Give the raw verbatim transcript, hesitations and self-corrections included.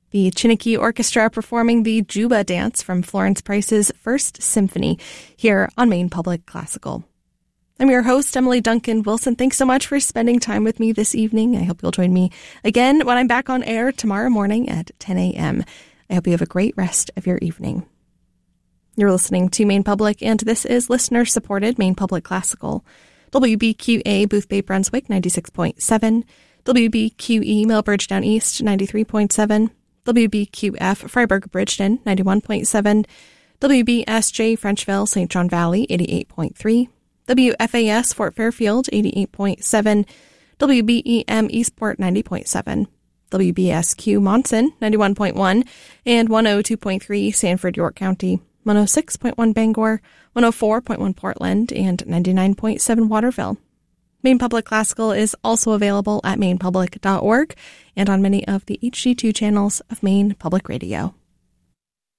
The Chiniki Orchestra performing the Juba Dance from Florence Price's First Symphony here on Maine Public Classical. I'm your host, Emily Duncan Wilson. Thanks so much for spending time with me this evening. I hope you'll join me again when I'm back on air tomorrow morning at ten a.m. I hope you have a great rest of your evening. You're listening to Maine Public, and this is listener-supported Maine Public Classical. W B Q A Booth Bay Brunswick ninety-six point seven, W B Q E Mill Bridgetown East ninety-three point seven, W B Q F Freiburg Bridgeton ninety-one point seven, W B S J Frenchville Saint John Valley eighty-eight point three, W F A S Fort Fairfield eighty-eight point seven, W B E M Eastport ninety point seven, W B S Q Monson ninety-one point one, and one oh two point three Sanford York County, one oh six point one Bangor, one oh four point one Portland, and ninety-nine point seven Waterville. Maine Public Classical is also available at maine public dot org and on many of the H D two channels of Maine Public Radio.